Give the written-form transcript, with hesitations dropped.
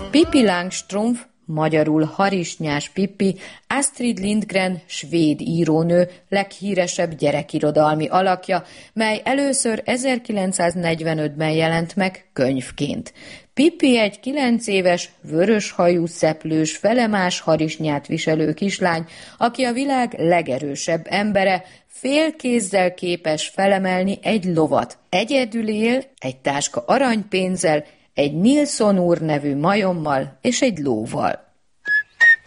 Pippi Langstrumpf, magyarul Harisnyás Pippi, Astrid Lindgren svéd írónő leghíresebb gyerekirodalmi alakja, mely először 1945-ben jelent meg könyvként. Pippi egy 9 éves, vöröshajú, szeplős, felemás harisnyát viselő kislány, aki a világ legerősebb embere, félkézzel képes felemelni egy lovat. Egyedül él, egy táska aranypénzzel, egy Nilsson úr nevű majommal és egy lóval.